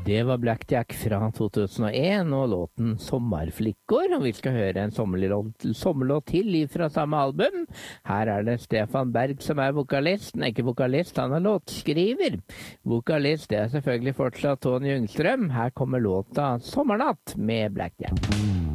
Det var Blackjack fra 2001 og låten Sommarflickor, og vi skal høre en sommerlåt til fra samme album. Her er det Stefan Berg som er vokalist, nei ikke vokalist, han er låtskriver. Vokalist det er selvfølgelig fortsatt Tony Ljungstrøm. Her kommer låta Sommernatt med Blackjack.